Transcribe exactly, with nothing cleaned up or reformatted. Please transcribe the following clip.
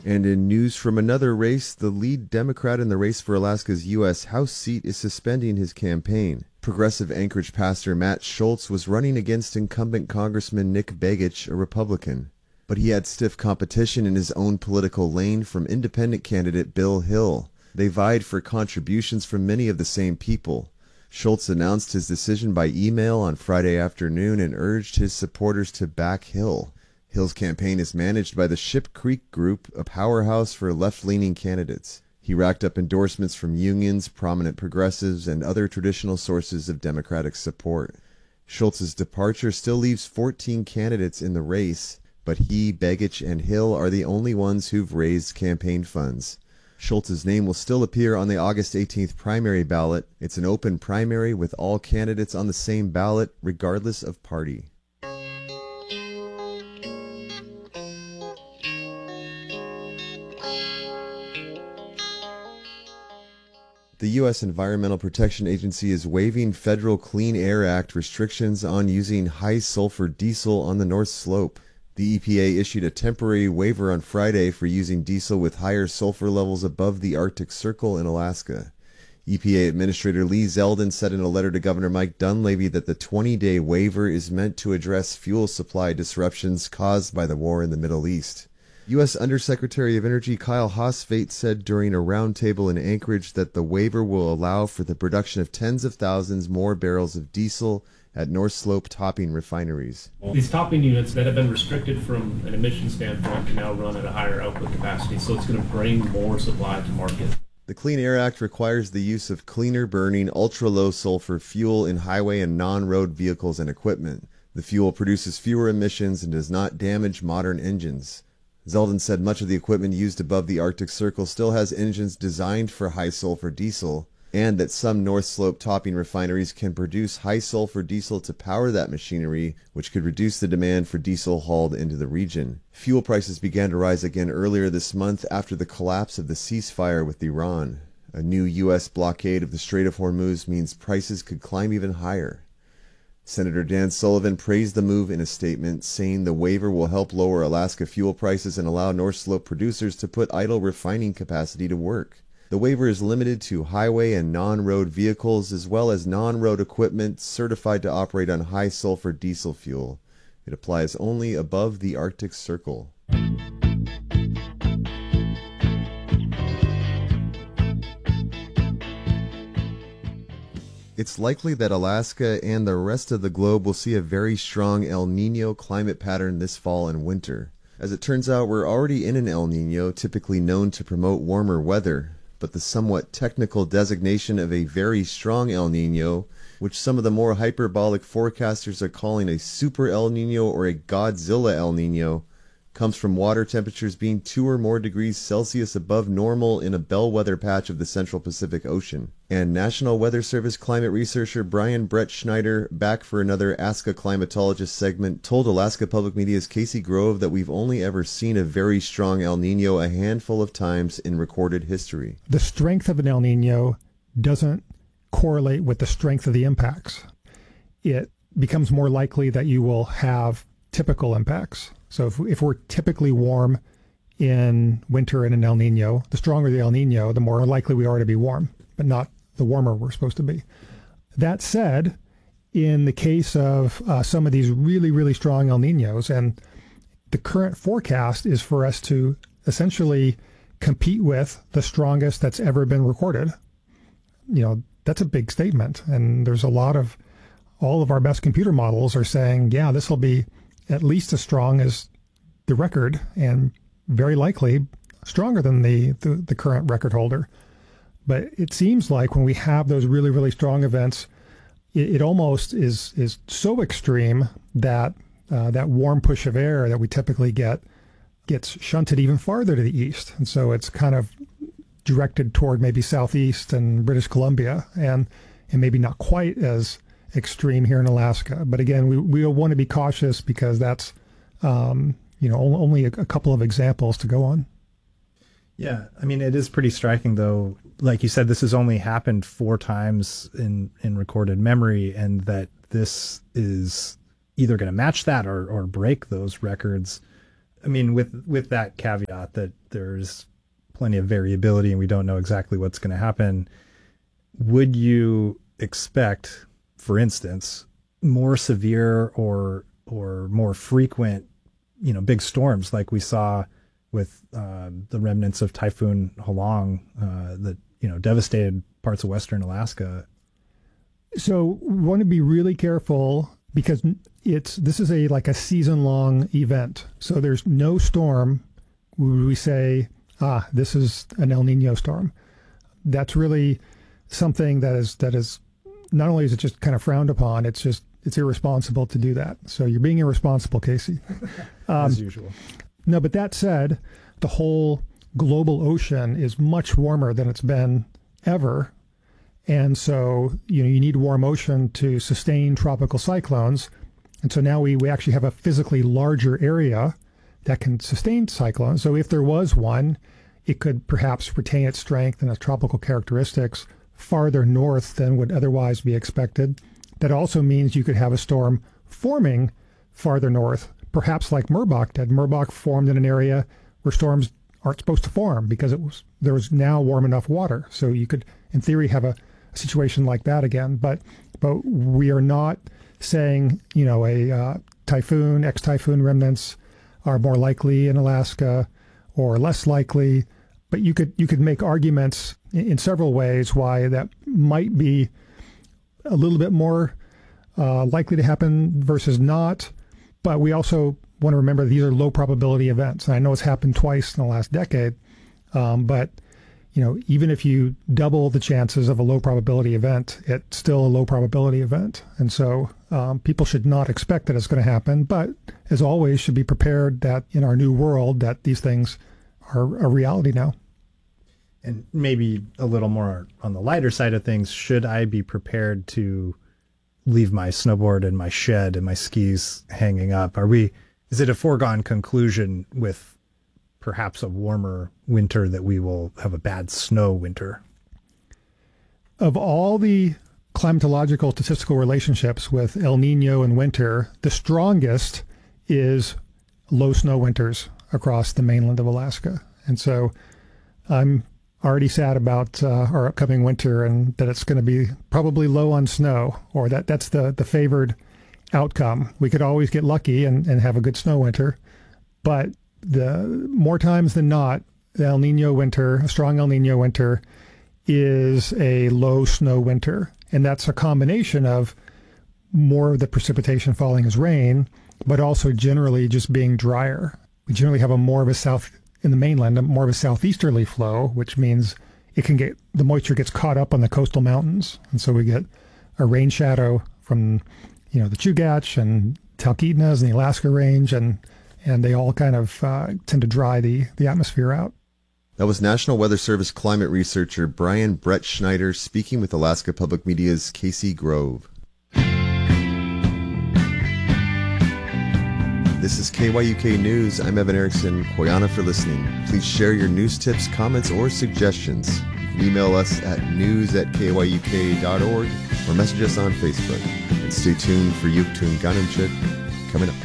And in news from another race, the lead Democrat in the race for Alaska's U S House seat is suspending his campaign. Progressive Anchorage pastor Matt Schultz was running against incumbent Congressman Nick Begich, a Republican. But he had stiff competition in his own political lane from independent candidate Bill Hill. They vied for contributions from many of the same people. Schultz announced his decision by email on Friday afternoon and urged his supporters to back Hill. Hill's campaign is managed by the Ship Creek Group, a powerhouse for left-leaning candidates. He racked up endorsements from unions, prominent progressives, and other traditional sources of Democratic support. Schultz's departure still leaves fourteen candidates in the race, but he, Begich, and Hill are the only ones who've raised campaign funds. Schultz's name will still appear on the August eighteenth primary ballot. It's an open primary with all candidates on the same ballot, regardless of party. The U S Environmental Protection Agency is waiving federal Clean Air Act restrictions on using high-sulfur diesel on the North Slope. The E P A issued a temporary waiver on Friday for using diesel with higher sulfur levels above the Arctic Circle in Alaska. E P A Administrator Lee Zeldin said in a letter to Governor Mike Dunleavy that the twenty-day waiver is meant to address fuel supply disruptions caused by the war in the Middle East. U S Undersecretary of Energy Kyle Hosfate said during a roundtable in Anchorage that the waiver will allow for the production of tens of thousands more barrels of diesel at North Slope topping refineries. These topping units that have been restricted from an emission standpoint can now run at a higher output capacity, so it's going to bring more supply to market. The Clean Air Act requires the use of cleaner burning, ultra-low sulfur fuel in highway and non-road vehicles and equipment. The fuel produces fewer emissions and does not damage modern engines. Zeldin said much of the equipment used above the Arctic Circle still has engines designed for high-sulfur diesel, and that some North Slope topping refineries can produce high-sulfur diesel to power that machinery, which could reduce the demand for diesel hauled into the region. Fuel prices began to rise again earlier this month after the collapse of the ceasefire with Iran. A new U S blockade of the Strait of Hormuz means prices could climb even higher. Senator Dan Sullivan praised the move in a statement, saying the waiver will help lower Alaska fuel prices and allow North Slope producers to put idle refining capacity to work. The waiver is limited to highway and non-road vehicles as well as non-road equipment certified to operate on high-sulfur diesel fuel. It applies only above the Arctic Circle. It's likely that Alaska and the rest of the globe will see a very strong El Niño climate pattern this fall and winter. As it turns out, we're already in an El Niño, typically known to promote warmer weather, but the somewhat technical designation of a very strong El Niño, which some of the more hyperbolic forecasters are calling a super El Niño or a Godzilla El Niño, comes from water temperatures being two or more degrees Celsius above normal in a bellwether patch of the central Pacific Ocean. And National Weather Service climate researcher Brian Brett Schneider, back for another Ask a Climatologist segment, told Alaska Public Media's Casey Grove that we've only ever seen a very strong El Niño a handful of times in recorded history. The strength of an El Niño doesn't correlate with the strength of the impacts. It becomes more likely that you will have typical impacts. So if, if we're typically warm in winter in an El Nino, the stronger the El Nino, the more likely we are to be warm, but not the warmer we're supposed to be. That said, in the case of uh, some of these really, really strong El Ninos, and the current forecast is for us to essentially compete with the strongest that's ever been recorded. You know, that's a big statement. And there's a lot of, all of our best computer models are saying, yeah, this will be at least as strong as the record and very likely stronger than the, the, the current record holder. But it seems like when we have those really, really strong events, it, it almost is is so extreme that uh, that warm push of air that we typically get gets shunted even farther to the east. And so it's kind of directed toward maybe southeast and British Columbia, and, and maybe not quite as extreme here in Alaska. But again, we, we want to be cautious because that's, um, you know, only a, a couple of examples to go on. Yeah, I mean, it is pretty striking, though. Like you said, this has only happened four times in, in recorded memory, and that this is either going to match that or, or break those records. I mean, with with that caveat that there's plenty of variability and we don't know exactly what's going to happen, would you expect, for instance, more severe or or more frequent, you know, big storms like we saw with uh, the remnants of Typhoon Halong uh, that, you know, devastated parts of western Alaska? So we want to be really careful because it's this is a like a season-long event. So there's no storm where we say, ah, this is an El Nino storm. That's really something that is that is not only is it just kind of frowned upon, it's just it's irresponsible to do that. So you're being irresponsible, Casey. Um, As usual. No, but that said, the whole global ocean is much warmer than it's been ever. And so, you know, you need warm ocean to sustain tropical cyclones. And so now we, we actually have a physically larger area that can sustain cyclones. So if there was one, it could perhaps retain its strength and its tropical characteristics farther north than would otherwise be expected. That also means you could have a storm forming farther north, perhaps like Merbok did. Merbok formed in an area where storms aren't supposed to form because it was there was now warm enough water. So you could, in theory, have a, a situation like that again. But but we are not saying, you know, a uh, typhoon, ex-typhoon remnants are more likely in Alaska or less likely. But you could you could make arguments in, in several ways why that might be a little bit more uh, likely to happen versus not. But we also want to remember these are low probability events. And I know it's happened twice in the last decade, um, but you know, even if you double the chances of a low probability event, it's still a low probability event. And so um, people should not expect that it's going to happen, but as always, should be prepared that in our new world that these things are a reality now. And maybe a little more on the lighter side of things, should I be prepared to leave my snowboard in my shed and my skis hanging up? Are we, is it a foregone conclusion with perhaps a warmer winter that we will have a bad snow winter? Of all the climatological statistical relationships with El Nino and winter, the strongest is low snow winters across the mainland of Alaska. And so I'm already sad about uh, our upcoming winter and that it's going to be probably low on snow, or that that's the, the favored outcome. We could always get lucky and, and have a good snow winter, but the more times than not, the El Nino winter, a strong El Nino winter, is a low snow winter. And that's a combination of more of the precipitation falling as rain, but also generally just being drier. We generally have a more of a south in the mainland, a more of a southeasterly flow, which means it can get, the moisture gets caught up on the coastal mountains. And so we get a rain shadow from, you know, the Chugach and Talkeetnas and the Alaska Range, and and they all kind of uh, tend to dry the, the atmosphere out. That was National Weather Service climate researcher Brian Brett Schneider speaking with Alaska Public Media's Casey Grove. This is K Y U K News. I'm Evan Erickson. Koyana for listening. Please share your news tips, comments, or suggestions. You can email us at news at K Y U K dot org or message us on Facebook. And stay tuned for Yuk Tun Ganamchit coming up.